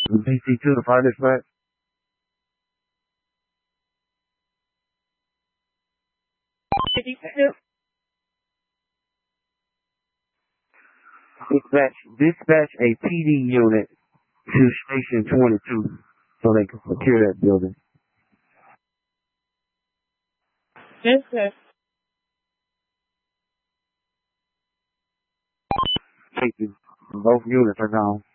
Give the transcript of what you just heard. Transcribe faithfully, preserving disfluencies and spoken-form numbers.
B C two to fire dispatch. Dispatch, dispatch a P D unit to station twenty-two so they can secure that building. Dispatch. Thank you. Both units are gone.